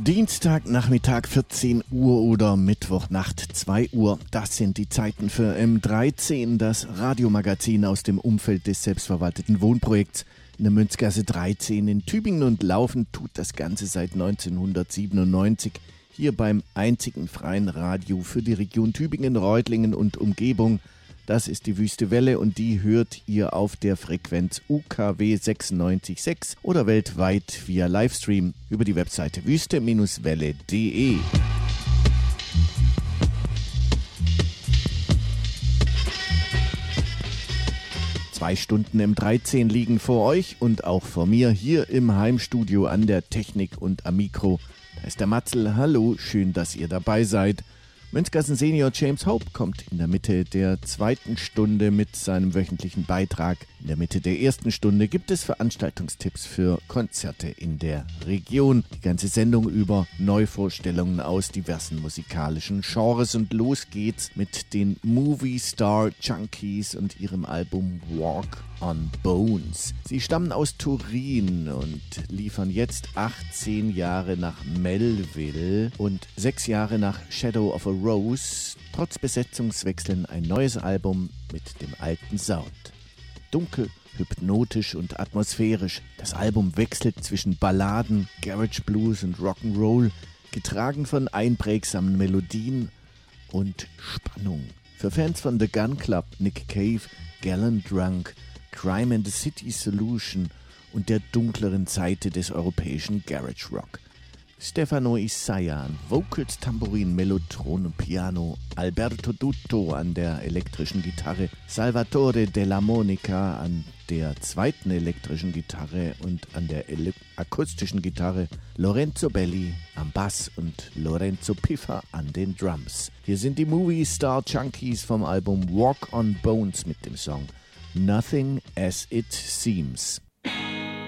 Dienstagnachmittag 14 Uhr oder Mittwochnacht 2 Uhr. Das sind die Zeiten für M13, das Radiomagazin aus dem Umfeld des selbstverwalteten Wohnprojekts in der Münzgasse 13 in Tübingen, und laufen tut das Ganze seit 1997 hier beim einzigen freien Radio für die Region Tübingen, Reutlingen und Umgebung. Das ist die Wüste Welle, und die hört ihr auf der Frequenz UKW 96.6 oder weltweit via Livestream über die Webseite wüste-welle.de. Zwei Stunden M13 liegen vor euch und auch vor mir hier im Heimstudio an der Technik und am Mikro. Da ist der Matzel. Hallo, schön, dass ihr dabei seid. Münzgassen Senior James Hope kommt in der Mitte der zweiten Stunde mit seinem wöchentlichen Beitrag. In der Mitte der ersten Stunde gibt es Veranstaltungstipps für Konzerte in der Region. Die ganze Sendung über Neuvorstellungen aus diversen musikalischen Genres, und los geht's mit den Movie Star Junkies und ihrem Album Walk on Bones. Sie stammen aus Turin und liefern jetzt 18 Jahre nach Melville und 6 Jahre nach Shadow of a Rose trotz Besetzungswechseln ein neues Album mit dem alten Sound. Dunkel, hypnotisch und atmosphärisch. Das Album wechselt zwischen Balladen, Garage Blues und Rock'n'Roll, getragen von einprägsamen Melodien und Spannung. Für Fans von The Gun Club, Nick Cave, Gallon Drunk, Crime and the City Solution und der dunkleren Seite des europäischen Garage Rock. Stefano Isaiah an Vocals, Tambourin, Mellotron und Piano, Alberto Dutto an der elektrischen Gitarre, Salvatore Della Monica an der zweiten elektrischen Gitarre und an der akustischen Gitarre, Lorenzo Belli am Bass und Lorenzo Piffer an den Drums. Hier sind die Movie Star Junkies vom Album Walk on Bones mit dem Song Nothing as It Seems.